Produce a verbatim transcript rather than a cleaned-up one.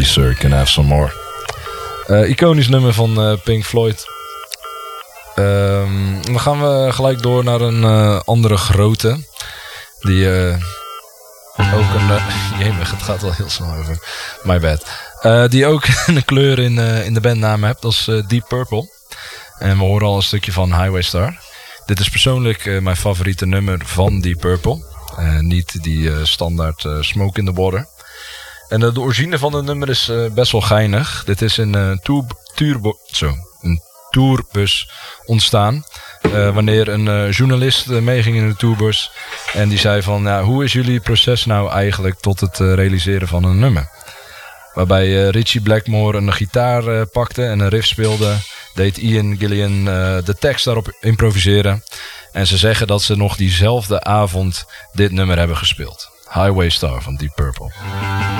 Please sir, can I have some more? Uh, iconisch nummer van uh, Pink Floyd. Um, dan gaan we gelijk door naar een uh, andere grote. Die uh, ook een... Uh, jemig, het gaat wel heel snel over. My bad. Uh, die ook een kleur in, uh, in de bandnaam hebt. Dat is uh, Deep Purple. En we horen al een stukje van Highway Star. Dit is persoonlijk uh, mijn favoriete nummer van Deep Purple. Uh, niet die uh, standaard uh, Smoke in the Water. En uh, de origine van het nummer is uh, best wel geinig. Dit is in uh, tour, turbo, zo, een tourbus ontstaan. Uh, wanneer een uh, journalist uh, meeging in de tourbus. En die zei van, ja, hoe is jullie proces nou eigenlijk tot het uh, realiseren van een nummer? Waarbij uh, Ritchie Blackmore een gitaar uh, pakte en een riff speelde. Deed Ian Gillan uh, de tekst daarop improviseren. En ze zeggen dat ze nog diezelfde avond dit nummer hebben gespeeld. Highway Star van Deep Purple.